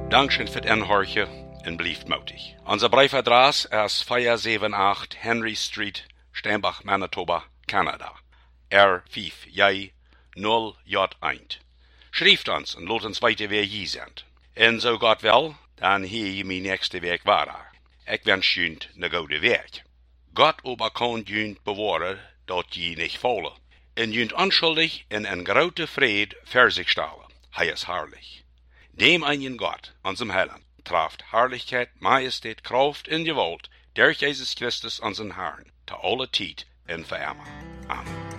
Dankeschön für het inhorchen en blijft moedig. Onze briefadres is 478 Henry Street, Steinbach, Manitoba, Canada. R5J0J1. Schrijft ons en laat ons weten wie je bent. En zo gaat wel, dan hier je mijn nächste week waar. Ik wens je een goede week. Gott aber kan je bewaren dat je niet vallen. En je onschuldig in een grote vrede voor zich stellen. Hij is herrlich. Dem einen Gott, unserem Heiland, traft Herrlichkeit, Majestät, Kraft in Gewalt, durch Jesus Christus, unseren Herrn, zu aller Zeit und für immer. Amen.